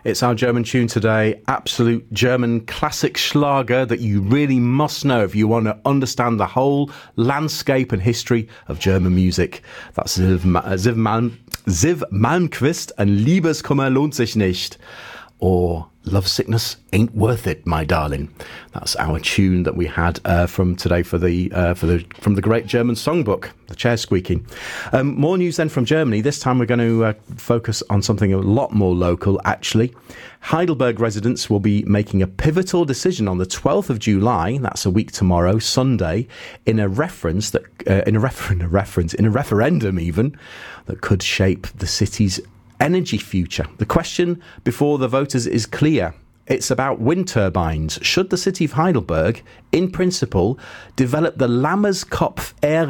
It's our German tune today, absolute German classic Schlager that you really must know if you want to understand the whole landscape and history of German music. That's Ziv Malmquist and Liebeskummer lohnt sich nicht. Or Love Sickness Ain't Worth It, My Darling. That's our tune that we had from today from the great German songbook, The Chair Squeaking. More news then from Germany. This time we're going to focus on something a lot more local, actually. Heidelberg residents will be making a pivotal decision on the 12th of July, that's a week tomorrow, Sunday, in a referendum even, that could shape the city's energy future. The question before the voters is clear. It's about wind turbines. Should the city of Heidelberg, in principle, develop the Lammerskopf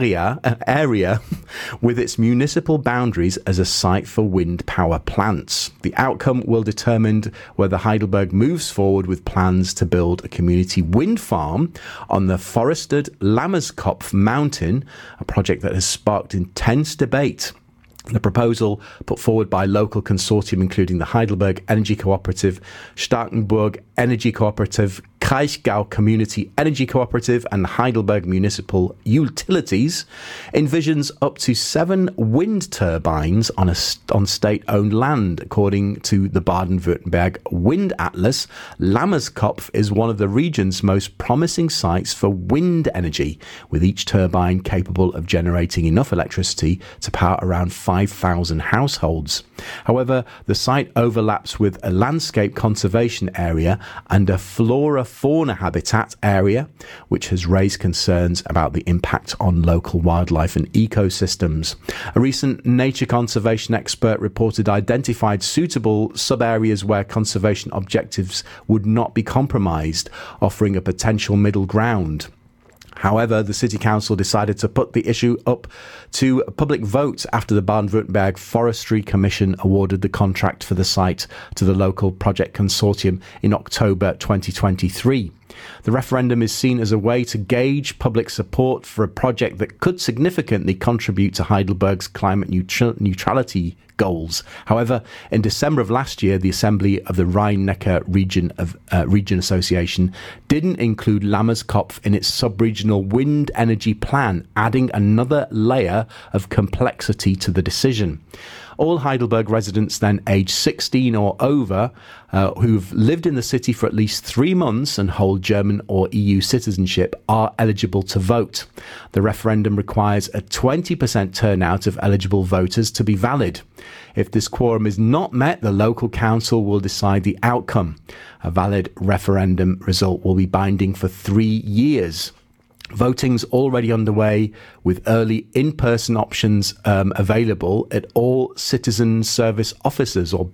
area with its municipal boundaries as a site for wind power plants? The outcome will determine whether Heidelberg moves forward with plans to build a community wind farm on the forested Lammerskopf mountain, a project that has sparked intense debate. The proposal put forward by local consortium including the Heidelberg Energy Cooperative, Starkenburg Energy Cooperative, Kraichgau Community Energy Cooperative and Heidelberg Municipal Utilities envisions up to 7 wind turbines on state-owned land. According to the Baden-Württemberg Wind Atlas, Lammerskopf is one of the region's most promising sites for wind energy, with each turbine capable of generating enough electricity to power around 5,000 households. However, the site overlaps with a landscape conservation area and a flora-fauna habitat area, which has raised concerns about the impact on local wildlife and ecosystems. A recent nature conservation expert reported identified suitable sub-areas where conservation objectives would not be compromised, offering a potential middle ground. However, the City Council decided to put the issue up to a public vote after the Baden-Württemberg Forestry Commission awarded the contract for the site to the local project consortium in October 2023. The referendum is seen as a way to gauge public support for a project that could significantly contribute to Heidelberg's climate neutrality goals. However, in December of last year, the Assembly of the Rhine-Neckar Region Association didn't include Lammerskopf in its sub-regional wind energy plan, adding another layer of complexity to the decision. All Heidelberg residents then aged 16 or over who've lived in the city for at least 3 months and hold German or EU citizenship are eligible to vote. The referendum requires a 20% turnout of eligible voters to be valid. If this quorum is not met, the local council will decide the outcome. A valid referendum result will be binding for 3 years. Voting's already underway with early in-person options available at all citizen service offices or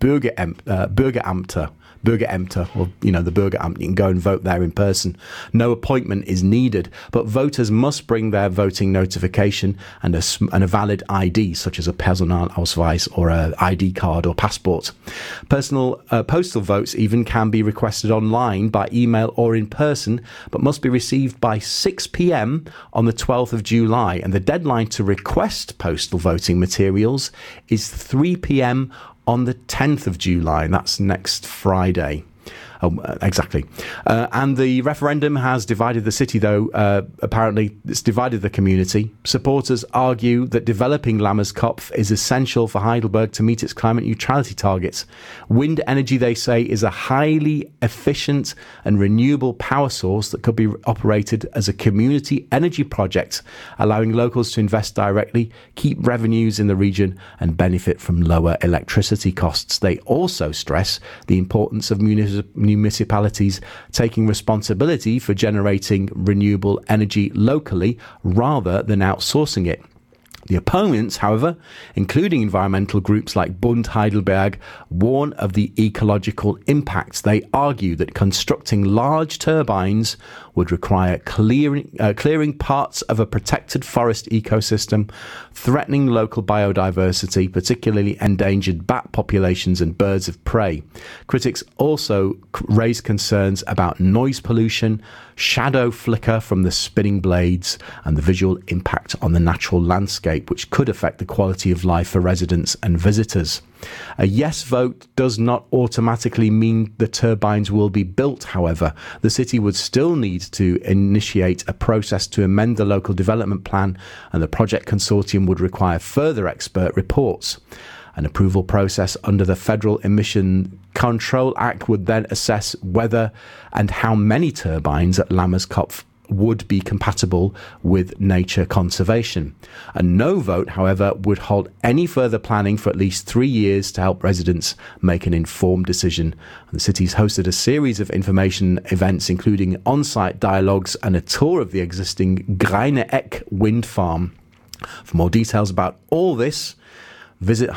Bürgerämter, or, the Bürgeramt. You can go and vote there in person. No appointment is needed, but voters must bring their voting notification and a valid ID, such as a Personalausweis or a ID card or passport. Postal votes even can be requested online by email or in person, but must be received by 6 p.m. on the 12th of July, and the deadline to request postal voting materials is 3 p.m. on the 10th of July, and that's next Friday. Exactly. And the referendum has divided the city, though. Apparently, it's divided the community. Supporters argue that developing Lammerskopf is essential for Heidelberg to meet its climate neutrality targets. Wind energy, they say, is a highly efficient and renewable power source that could be operated as a community energy project, allowing locals to invest directly, keep revenues in the region, and benefit from lower electricity costs. They also stress the importance of municipalities taking responsibility for generating renewable energy locally rather than outsourcing it. The opponents, however, including environmental groups like Bund Heidelberg, warn of the ecological impacts. They argue that constructing large turbines would require clearing parts of a protected forest ecosystem, threatening local biodiversity, particularly endangered bat populations and birds of prey. Critics also raise concerns about noise pollution, shadow flicker from the spinning blades, and the visual impact on the natural landscape. landscape, which could affect the quality of life for residents and visitors. A yes vote does not automatically mean the turbines will be built, however. The city would still need to initiate a process to amend the local development plan, and the project consortium would require further expert reports. An approval process under the Federal Emission Control Act would then assess whether and how many turbines at Lammerskopf would be compatible with nature conservation. A no vote, however, would halt any further planning for at least 3 years to help residents make an informed decision. And the city's hosted a series of information events, including on-site dialogues and a tour of the existing Greine Eck wind farm. For more details about all this, visit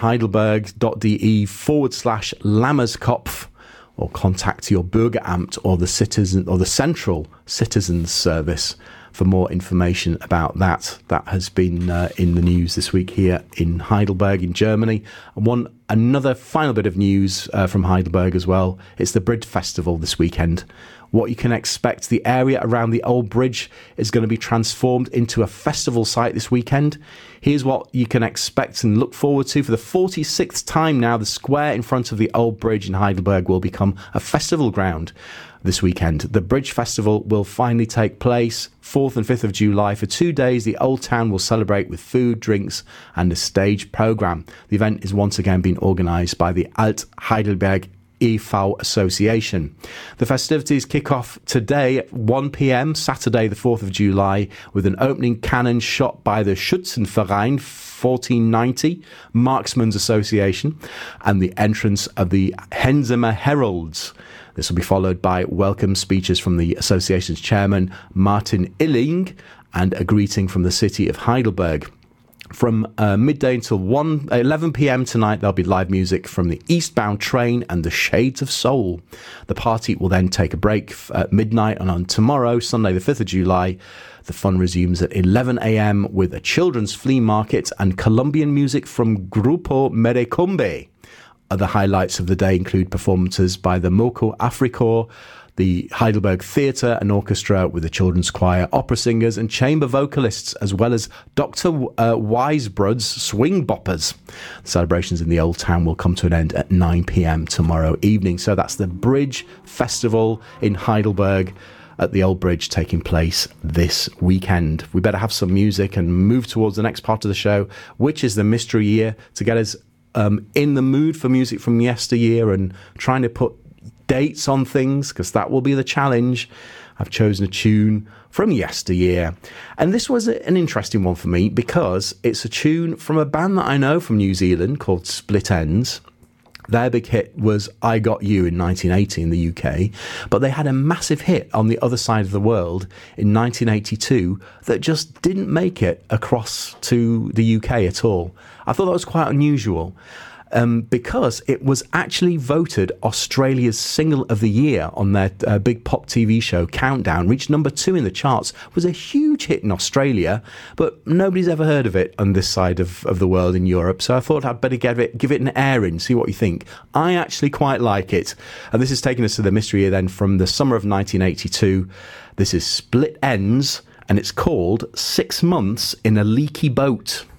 heidelberg.de/Lammerskopf or contact your Bürgeramt or the Central Citizens Service for more information about that. That has been in the news this week here in Heidelberg in Germany. And another final bit of news from Heidelberg as well. It's the Bridge Festival this weekend. What you can expect, the area around the old bridge is going to be transformed into a festival site this weekend. Here's what you can expect and look forward to. For the 46th time now, the square in front of the old bridge in Heidelberg will become a festival ground this weekend. The Bridge Festival will finally take place 4th and 5th of July. For 2 days, the Old Town will celebrate with food, drinks and a stage programme. The event is once again being organised by the Alt Heidelberg e.V. Association. The festivities kick off today at 1 p.m, Saturday the 4th of July, with an opening cannon shot by the Schützenverein 1490 Marksmen's Association and the entrance of the Hensemer Heralds. This will be followed by welcome speeches from the association's chairman, Martin Illing, and a greeting from the city of Heidelberg. From midday until 11 p.m. tonight, there'll be live music from the Eastbound Train and the Shades of Soul. The party will then take a break at midnight, and on tomorrow, Sunday the 5th of July, the fun resumes at 11 a.m. with a children's flea market and Colombian music from Grupo Merecumbe. Other highlights of the day include performances by the Moko Africor, the Heidelberg Theatre and Orchestra with the children's choir, opera singers and chamber vocalists, as well as Dr. Wisebrod's Swing Boppers. The celebrations in the Old Town will come to an end at 9 p.m. tomorrow evening. So that's the Bridge Festival in Heidelberg at the Old Bridge taking place this weekend. We better have some music and move towards the next part of the show, which is the Mystery Year, to get us in the mood for music from yesteryear and trying to put dates on things, because that will be the challenge. I've chosen a tune from yesteryear, and this was an interesting one for me because it's a tune from a band that I know from New Zealand called Split Enz. Their big hit was I Got You in 1980 in the UK, but they had a massive hit on the other side of the world in 1982 that just didn't make it across to the UK at all. I thought that was quite unusual. Because it was actually voted Australia's Single of the Year on their big pop TV show Countdown, reached number 2 in the charts, was a huge hit in Australia, but nobody's ever heard of it on this side of the world in Europe, so I thought I'd better give it an airing, see what you think. I actually quite like it, and this is taking us to the Mystery Year then from the summer of 1982. This is Split Enz, and it's called 6 Months in a Leaky Boat.